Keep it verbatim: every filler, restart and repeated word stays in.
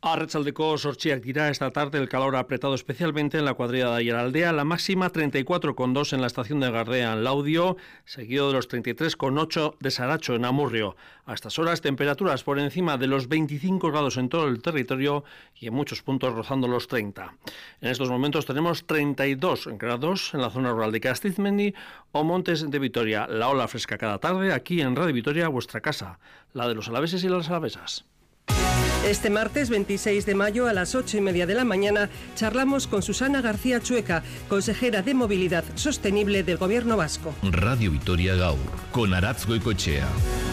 Arratsaldeko sortziak dira. Esta tarde el calor ha apretado especialmente en la cuadrilla de Aiaraldea, la máxima treinta y cuatro coma dos en la estación de Gardea en Laudio, seguido de los treinta y tres coma ocho de Saracho en Amurrio. A estas horas temperaturas por encima de los veinticinco grados en todo el territorio y en muchos puntos rozando los treinta. En estos momentos tenemos treinta y dos grados en la zona rural de Castizmendi o Montes de Vitoria. La ola fresca cada tarde aquí en Radio Vitoria, vuestra casa, la de los alaveses y las alavesas. Este martes veintiséis de mayo a las ocho y media de la mañana charlamos con Susana García Chueca, consejera de Movilidad Sostenible del Gobierno Vasco. Radio Vitoria Gaur, con Aratz Goicoechea.